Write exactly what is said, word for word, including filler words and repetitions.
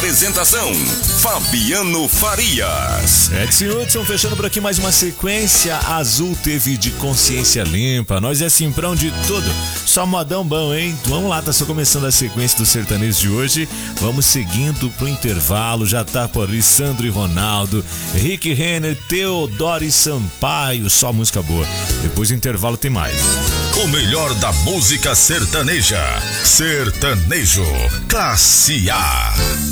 Apresentação: Fabiano Farias. Edson Hudson fechando por aqui mais uma sequência. Azul teve de Consciência Limpa. Nós é Simprão de tudo. Só modão bom, hein? Vamos lá, tá só começando a sequência do sertanejo de hoje. Vamos seguindo pro intervalo. Já tá por ali Sandro e Ronaldo, Rick Renner, Teodoro e Sampaio. Só música boa. Depois do intervalo tem mais. O melhor da música sertaneja. Sertanejo Classe A.